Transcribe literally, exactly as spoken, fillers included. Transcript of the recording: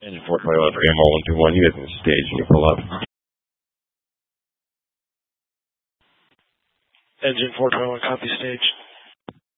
Engine four twenty-one for Game one two one, you guys can stage and you pull up. Engine four twenty-one, copy stage.